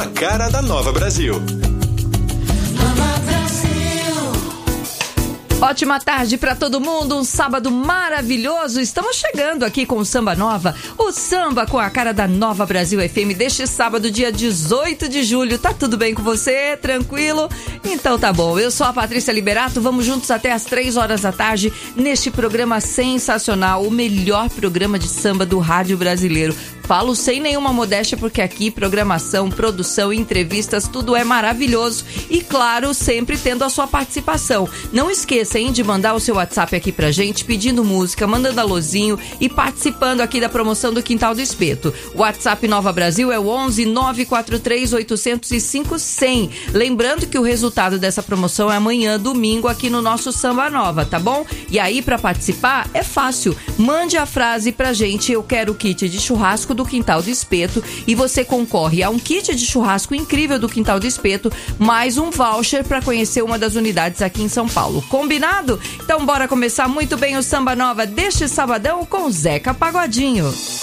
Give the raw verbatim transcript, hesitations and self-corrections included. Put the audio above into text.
A cara da Nova Brasil. Ótima tarde para todo mundo, um sábado maravilhoso. Estamos chegando aqui com o Samba Nova, o samba com a cara da Nova Brasil F M deste sábado, dia dezoito de julho. Tá tudo bem com você? Tranquilo? Então tá bom. Eu sou a Patrícia Liberato, vamos juntos até as três horas da tarde neste programa sensacional, o melhor programa de samba do rádio brasileiro. Falo sem nenhuma modéstia porque aqui programação, produção, entrevistas, tudo é maravilhoso e claro, sempre tendo a sua participação. Não esqueça, hein, de mandar o seu WhatsApp aqui pra gente, pedindo música, mandando alôzinho e participando aqui da promoção do Quintal do Espeto. O WhatsApp Nova Brasil é o onze nove quatro três oito zero cinco zero zero. Lembrando que o resultado dessa promoção é amanhã, domingo, aqui no nosso Samba Nova, tá bom? E aí, pra participar, é fácil. Mande a frase pra gente: eu quero o kit de churrasco do Quintal do Espeto, e você concorre a um kit de churrasco incrível do Quintal do Espeto, mais um voucher para conhecer uma das unidades aqui em São Paulo. Combinado? Então bora começar muito bem o Samba Nova deste sabadão com Zeca Pagodinho.